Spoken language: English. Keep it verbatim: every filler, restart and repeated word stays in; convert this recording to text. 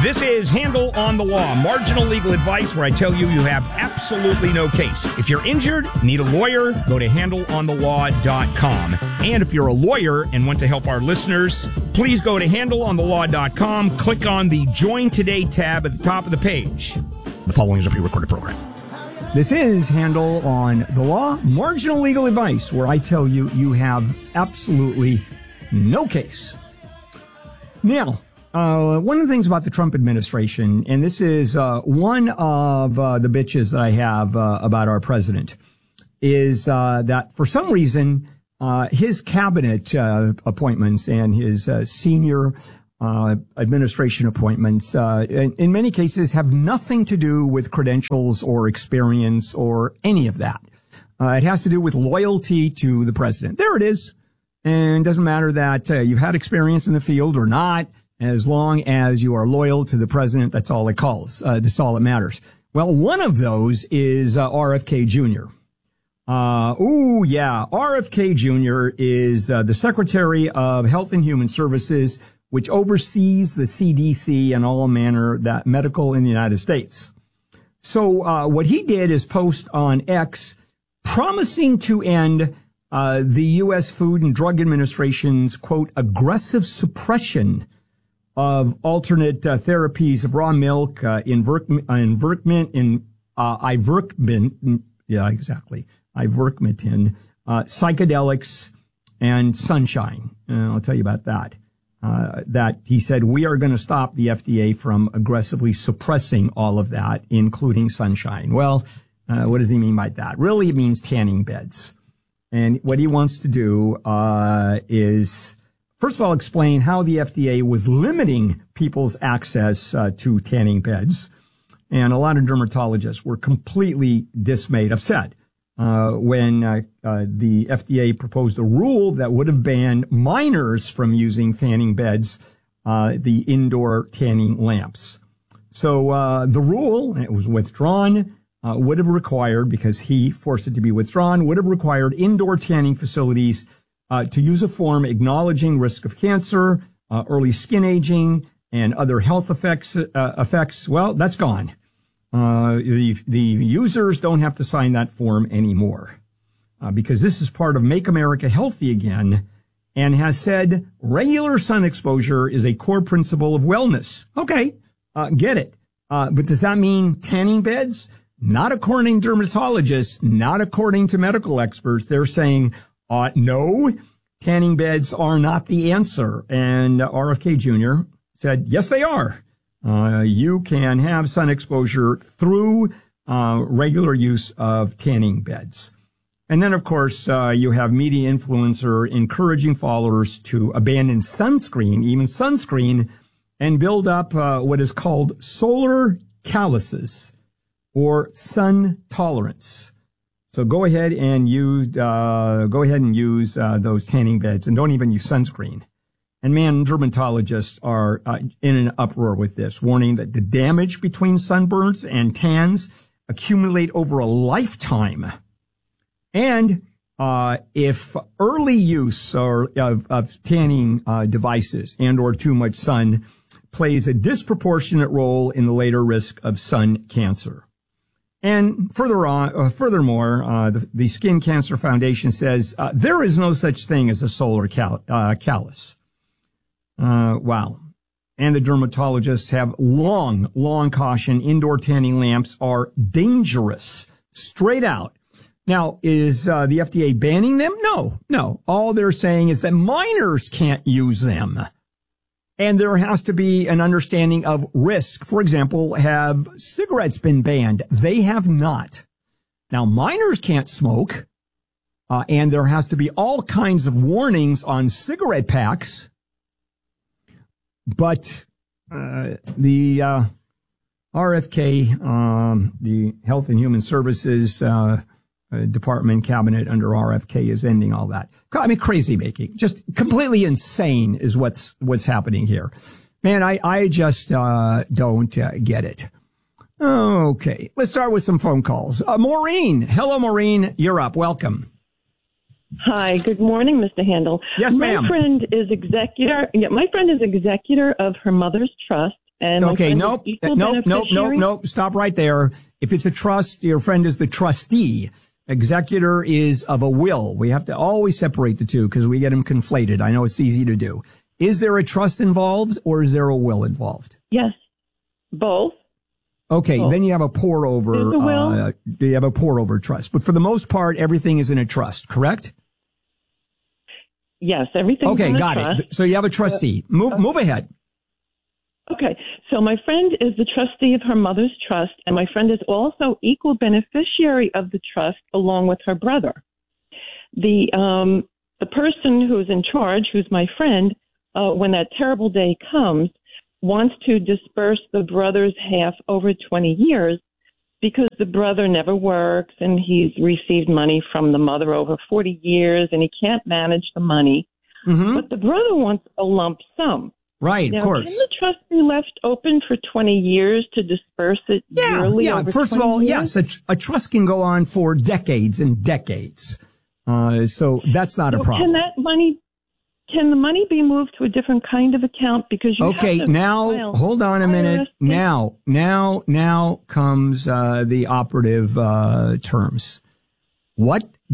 This is Handle on the Law, marginal legal advice where I tell you you have absolutely no case. If you're injured, need a lawyer, go to handle on the law dot com. And if you're a lawyer and want to help our listeners, please go to handle on the law dot com, click on the Join Today tab at the top of the page. The following is a pre-recorded program. This is Handle on the Law, marginal legal advice where I tell you you have absolutely no case. Now, Uh, one of the things about the Trump administration, and this is uh, one of uh, the bitches that I have uh, about our president, is uh, that for some reason uh, his cabinet uh, appointments and his uh, senior uh, administration appointments, uh, in, in many cases, have nothing to do with credentials or experience or any of that. Uh, it has to do with loyalty to the president. There it is. And it doesn't matter that uh, you've had experience in the field or not. As long as you are loyal to the president, that's all it calls. Uh, that's all that matters. Well, one of those is uh, R F K Junior Uh, ooh, yeah. R F K Junior is uh, the Secretary of Health and Human Services, which oversees the C D C and all manner that medical in the United States. So uh, what he did is post on X promising to end uh, the U S Food and Drug Administration's, quote, aggressive suppression of alternate uh, therapies of raw milk, uh, invertment, uh, invertment, in, uh, ivermectin, yeah, exactly, ivermectin, uh, psychedelics, and sunshine. Uh, I'll tell you about that. Uh, that he said, we are going to stop the F D A from aggressively suppressing all of that, including sunshine. Well, uh, what does he mean by that? Really, it means tanning beds. And what he wants to do, uh, is, first of all, explain how the F D A was limiting people's access uh, to tanning beds. And a lot of dermatologists were completely dismayed, upset, uh, when uh, uh, the F D A proposed a rule that would have banned minors from using tanning beds, uh, the indoor tanning lamps. So uh, the rule, it was withdrawn, uh, would have required, because he forced it to be withdrawn, would have required indoor tanning facilities Uh, to use a form acknowledging risk of cancer, uh, early skin aging, and other health effects. Uh, effects. Well, that's gone. Uh, the, the users don't have to sign that form anymore uh, because this is part of Make America Healthy Again, and has said regular sun exposure is a core principle of wellness. Okay, uh, get it. Uh, but does that mean tanning beds? Not according to dermatologists, not according to medical experts. They're saying, Uh, no, tanning beds are not the answer. And uh, R F K Junior said, yes, they are. Uh, you can have sun exposure through uh, regular use of tanning beds. And then, of course, uh, you have media influencer encouraging followers to abandon sunscreen, even sunscreen, and build up uh, what is called solar calluses or sun tolerance. So go ahead and use, uh, go ahead and use, uh, those tanning beds, and don't even use sunscreen. And man, dermatologists are uh, in an uproar with this, warning that the damage between sunburns and tans accumulate over a lifetime. And, uh, if early use or of, of tanning, uh, devices and or too much sun plays a disproportionate role in the later risk of sun cancer. And further on, uh, furthermore, uh, the, the Skin Cancer Foundation says uh, there is no such thing as a solar cal- uh, callus. Uh, wow. And the dermatologists have long, long cautioned indoor tanning lamps are dangerous, straight out. Now, is uh, the F D A banning them? No, no. All they're saying is that minors can't use them. And there has to be an understanding of risk. For example, have cigarettes been banned? They have not. Now, minors can't smoke, uh, and there has to be all kinds of warnings on cigarette packs. But uh, the uh, R F K, um, the Health and Human Services uh, uh, Department cabinet under R F K is ending all that. I mean, crazy making, just completely insane is what's what's happening here. Man, I I just uh, don't uh, get it. Okay, let's start with some phone calls. Uh, Maureen, hello, Maureen, you're up. Welcome. Hi, good morning, Mister Handel. Yes, ma'am. My friend is executor. Yeah, my friend is executor of her mother's trust, And my Okay, friend nope, is equal nope, nope, nope, beneficiary. nope. Stop right there. If it's a trust, your friend is the trustee. Executor is of a will. We have to always separate the two because we get them conflated. I know it's easy to do. Is there a trust involved or is there a will involved? Yes, both. Okay, Both. then you have a pour over. There's a will. Uh, you have a pour over trust, but for the most part, everything is in a trust. Correct? Yes, everything's Okay, in a got trust. it. So you have a trustee. Move, move ahead. Okay, so my friend is the trustee of her mother's trust, and my friend is also equal beneficiary of the trust along with her brother. The um, the person who's in charge, who's my friend, uh, when that terrible day comes, wants to disperse the brother's half over twenty years because the brother never works and he's received money from the mother over forty years and he can't manage the money. Mm-hmm. But the brother wants a lump sum. Right, Now, of course. can the trust be left open for twenty years to disperse it Yeah, yearly? yeah. Over First of twenty all, years? yes, a, tr- a trust can go on for decades and decades. Uh, so that's not a So problem. Can that money, can the money be moved to a different kind of account? Because you Okay, have to now file hold on a I R S minute. Now, now, now comes uh, the operative uh, terms. What